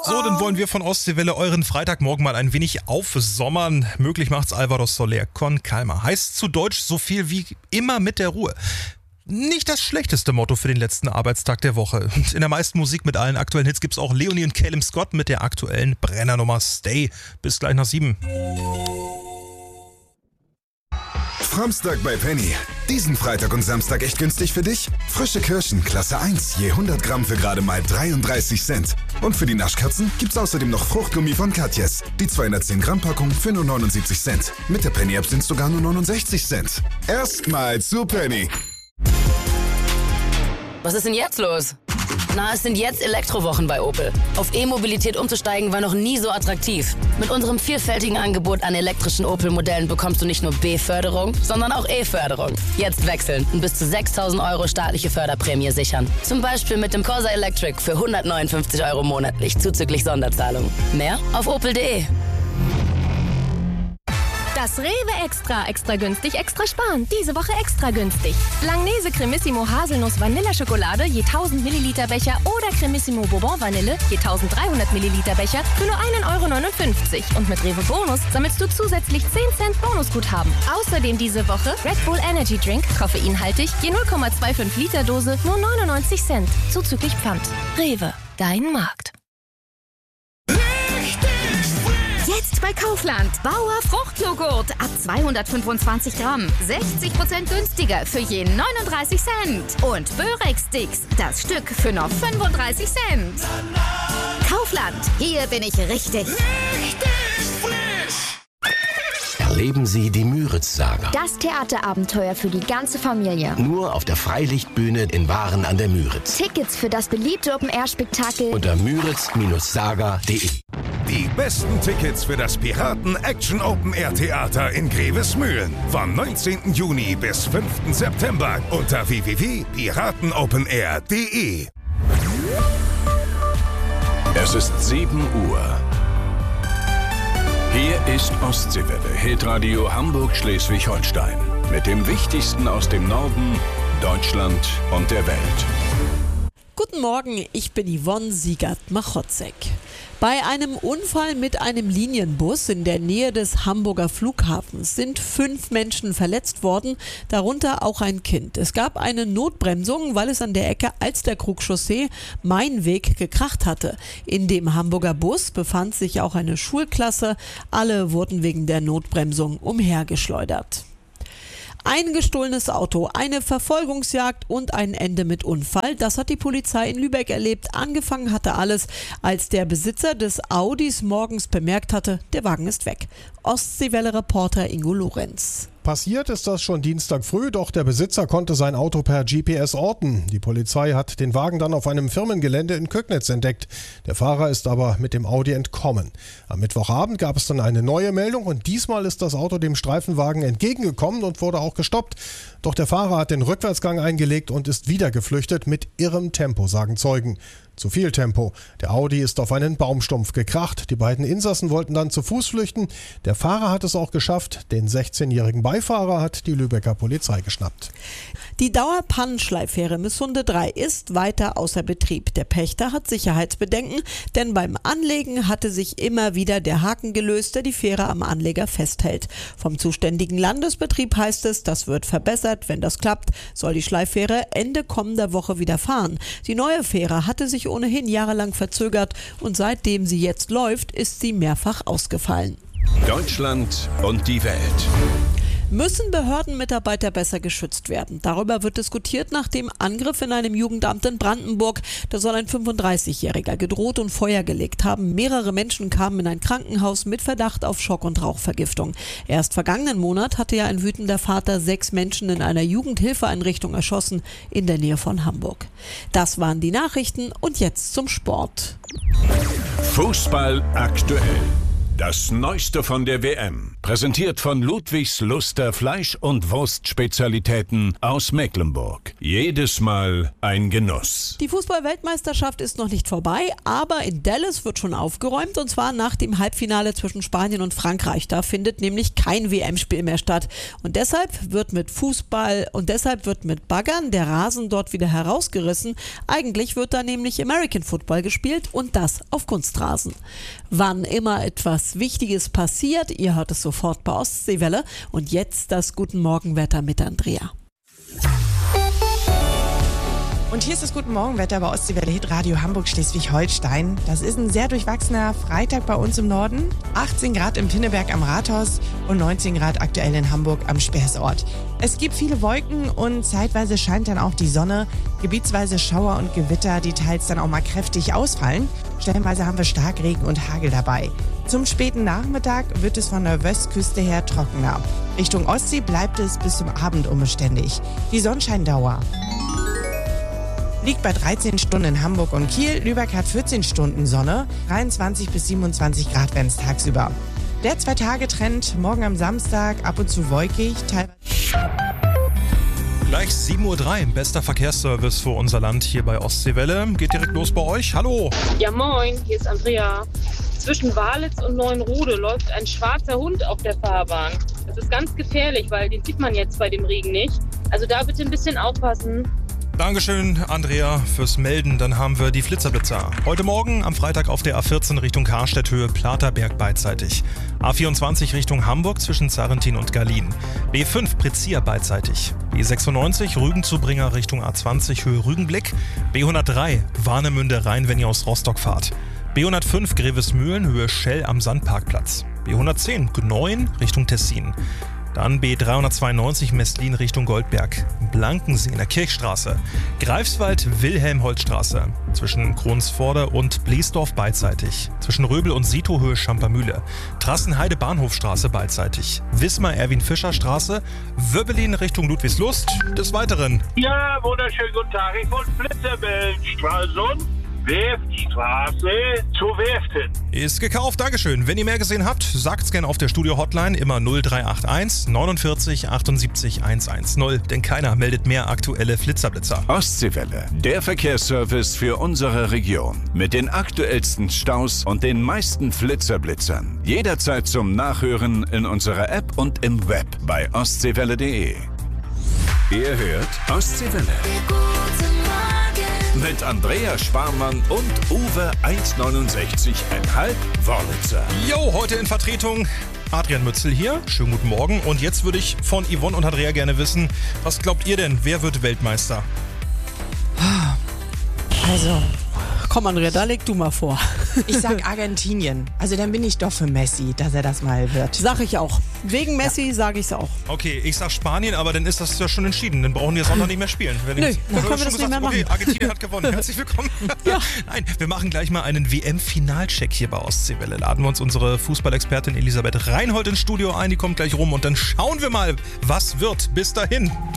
So, dann wollen wir von Ostseewelle euren Freitagmorgen mal ein wenig aufsommern. Möglich macht's Álvaro Soler con Calma. Heißt zu Deutsch so viel wie immer mit der Ruhe. Nicht das schlechteste Motto für den letzten Arbeitstag der Woche. Und in der meisten Musik mit allen aktuellen Hits gibt's auch Leonie und Calum Scott mit der aktuellen Brennernummer Stay. Bis gleich nach 7. Samstag bei Penny. Diesen Freitag und Samstag echt günstig für dich? Frische Kirschen, Klasse 1, je 100 Gramm für gerade mal 33 Cent. Und für die Naschkatzen gibt's außerdem noch Fruchtgummi von Katjes. Die 210 Gramm Packung für nur 79 Cent. Mit der Penny-App sind es sogar nur 69 Cent. Erstmal zu Penny. Was ist denn jetzt los? Na, es sind jetzt Elektrowochen bei Opel. Auf E-Mobilität umzusteigen war noch nie so attraktiv. Mit unserem vielfältigen Angebot an elektrischen Opel-Modellen bekommst du nicht nur B-Förderung, sondern auch E-Förderung. Jetzt wechseln und bis zu 6.000 € staatliche Förderprämie sichern. Zum Beispiel mit dem Corsa Electric für 159 € monatlich, zuzüglich Sonderzahlung. Mehr auf opel.de. Das Rewe Extra günstig, extra sparen. Diese Woche extra günstig. Langnese Cremissimo Haselnuss Vanilleschokolade je 1000 Milliliter Becher oder Cremissimo Bourbon Vanille je 1300 Milliliter Becher für nur 1,59 €. Und mit Rewe Bonus sammelst du zusätzlich 10 Cent Bonusguthaben. Außerdem diese Woche Red Bull Energy Drink, koffeinhaltig, je 0,25 Liter Dose, nur 99 Cent. Zuzüglich Pfand. Rewe, dein Markt. Jetzt bei Kaufland. Bauer Fruchtjoghurt ab 225 Gramm. 60% günstiger für je 39 Cent. Und Börek-Sticks, das Stück für nur 35 Cent. Kaufland, hier bin ich richtig. Erleben Sie die Müritz-Saga. Das Theaterabenteuer für die ganze Familie. Nur auf der Freilichtbühne in Waren an der Müritz. Tickets für das beliebte Open-Air-Spektakel unter müritz-saga.de. Die besten Tickets für das Piraten-Action-Open-Air-Theater in Grevesmühlen. Vom 19. Juni bis 5. September unter www.piratenopenair.de. Es ist 7 Uhr. Hier ist Ostseewelle, Hitradio Hamburg-Schleswig-Holstein. Mit dem Wichtigsten aus dem Norden, Deutschland und der Welt. Guten Morgen, ich bin Yvonne Siegert-Machotzek. Bei einem Unfall mit einem Linienbus in der Nähe des Hamburger Flughafens sind 5 Menschen verletzt worden, darunter auch ein Kind. Es gab eine Notbremsung, weil es an der Ecke Alsterkrug-Chaussee Mainweg gekracht hatte. In dem Hamburger Bus befand sich auch eine Schulklasse. Alle wurden wegen der Notbremsung umhergeschleudert. Ein gestohlenes Auto, eine Verfolgungsjagd und ein Ende mit Unfall. Das hat die Polizei in Lübeck erlebt. Angefangen hatte alles, als der Besitzer des Audis morgens bemerkt hatte, der Wagen ist weg. Ostseewelle-Reporter Ingo Lorenz. Passiert ist das schon Dienstag früh, doch der Besitzer konnte sein Auto per GPS orten. Die Polizei hat den Wagen dann auf einem Firmengelände in Köcknitz entdeckt. Der Fahrer ist aber mit dem Audi entkommen. Am Mittwochabend gab es dann eine neue Meldung und diesmal ist das Auto dem Streifenwagen entgegengekommen und wurde auch gestoppt. Doch der Fahrer hat den Rückwärtsgang eingelegt und ist wieder geflüchtet mit irrem Tempo, sagen Zeugen. Zu viel Tempo. Der Audi ist auf einen Baumstumpf gekracht. Die beiden Insassen wollten dann zu Fuß flüchten. Der Fahrer hat es auch geschafft. Den 16-jährigen Beifahrer hat die Lübecker Polizei geschnappt. Die Dauerpannenschleiffähre Missunde 3 ist weiter außer Betrieb. Der Pächter hat Sicherheitsbedenken, denn beim Anlegen hatte sich immer wieder der Haken gelöst, der die Fähre am Anleger festhält. Vom zuständigen Landesbetrieb heißt es, das wird verbessert. Wenn das klappt, soll die Schleiffähre Ende kommender Woche wieder fahren. Die neue Fähre hatte sich ohnehin jahrelang verzögert und seitdem sie jetzt läuft, ist sie mehrfach ausgefallen. Deutschland und die Welt. Müssen Behördenmitarbeiter besser geschützt werden? Darüber wird diskutiert nach dem Angriff in einem Jugendamt in Brandenburg. Da soll ein 35-Jähriger gedroht und Feuer gelegt haben. Mehrere Menschen kamen in ein Krankenhaus mit Verdacht auf Schock- und Rauchvergiftung. Erst vergangenen Monat hatte ja ein wütender Vater 6 Menschen in einer Jugendhilfeeinrichtung erschossen in der Nähe von Hamburg. Das waren die Nachrichten und jetzt zum Sport. Fußball aktuell. Das Neueste von der WM. Präsentiert von Ludwigs Luster Fleisch- und Wurstspezialitäten aus Mecklenburg. Jedes Mal ein Genuss. Die Fußball-Weltmeisterschaft ist noch nicht vorbei, aber in Dallas wird schon aufgeräumt, und zwar nach dem Halbfinale zwischen Spanien und Frankreich. Da findet nämlich kein WM-Spiel mehr statt. Und deshalb wird mit Baggern der Rasen dort wieder herausgerissen. Eigentlich wird da nämlich American Football gespielt, und das auf Kunstrasen. Wann immer etwas Wichtiges passiert, ihr hört es sofort bei Ostseewelle. Und jetzt das Guten Morgenwetter mit Andrea. Und hier ist das Guten Morgenwetter bei Ostseewelle Hitradio Hamburg Schleswig-Holstein. Das ist ein sehr durchwachsener Freitag bei uns im Norden. 18 Grad im Pinneberg am Rathaus und 19 Grad aktuell in Hamburg am Speersort. Es gibt viele Wolken und zeitweise scheint dann auch die Sonne. Gebietsweise Schauer und Gewitter, die teils dann auch mal kräftig ausfallen. Stellenweise haben wir Starkregen und Hagel dabei. Zum späten Nachmittag wird es von der Westküste her trockener. Richtung Ostsee bleibt es bis zum Abend unbeständig. Die Sonnenscheindauer liegt bei 13 Stunden in Hamburg und Kiel. Lübeck hat 14 Stunden Sonne, 23 bis 27 Grad werden es tagsüber. Der 2-Tage-Trend morgen am Samstag ab und zu wolkig, teilweise. Gleich 7:03 Uhr, bester Verkehrsservice für unser Land hier bei Ostseewelle. Geht direkt los bei euch. Hallo. Ja moin, hier ist Andrea. Zwischen Walitz und Neuenrode läuft ein schwarzer Hund auf der Fahrbahn. Das ist ganz gefährlich, weil den sieht man jetzt bei dem Regen nicht. Also da bitte ein bisschen aufpassen. Dankeschön, Andrea, fürs Melden. Dann haben wir die Flitzerblitzer. Heute Morgen am Freitag auf der A14 Richtung Karstädt-Höhe Platerberg beidseitig. A24 Richtung Hamburg zwischen Zarrentin und Garlin. B5 Prezia beidseitig. B96 Rügen-Zubringer Richtung A20 Höhe Rügenblick. B103 Warnemünde Rhein, wenn ihr aus Rostock fahrt. B105 Grevesmühlen Höhe Schell am Sandparkplatz. B110 Gneuen Richtung Tessin. Dann B392 Mestlin Richtung Goldberg, Blankensee in der Kirchstraße, Greifswald-Wilhelm-Holtstraße, zwischen Kronsvorder und Bliesdorf beidseitig, zwischen Röbel und Sito Höhe Schampermühle, Trassenheide-Bahnhofstraße beidseitig, Wismar-Erwin-Fischer-Straße, Wöbbelin Richtung Ludwigslust, des Weiteren. Ja, wunderschönen guten Tag, ich wollte Blitzerbild, Stralsund. Werftstraße zu Werften. Ist gekauft, Dankeschön. Wenn ihr mehr gesehen habt, sagt's gerne auf der Studio-Hotline, immer 0381 49 78 110, denn keiner meldet mehr aktuelle Flitzerblitzer. Ostseewelle, der Verkehrsservice für unsere Region. Mit den aktuellsten Staus und den meisten Flitzerblitzern. Jederzeit zum Nachhören in unserer App und im Web bei ostseewelle.de. Ihr hört Ostseewelle. Mit Andrea Sparmann und Uwe 1,69,5 Wörlitzer. Jo, heute in Vertretung Adrian Mützel hier. Schönen guten Morgen. Und jetzt würde ich von Yvonne und Andrea gerne wissen, was glaubt ihr denn, wer wird Weltmeister? Also, komm Andrea, da leg du mal vor. Ich sag Argentinien. Also dann bin ich doch für Messi, dass er das mal wird. Sag ich auch. Wegen Messi sage ich es auch. Okay, ich sag Spanien, aber dann ist das ja schon entschieden. Dann brauchen die Sonntag nicht mehr spielen. Nö, dann können wir das nicht mehr machen. Okay, Argentinien hat gewonnen. Herzlich willkommen. Ja. Nein, wir machen gleich mal einen WM-Finalcheck hier bei Ostseewelle. Laden wir uns unsere Fußballexpertin Elisabeth Reinhold ins Studio ein. Die kommt gleich rum und dann schauen wir mal, was wird. Bis dahin.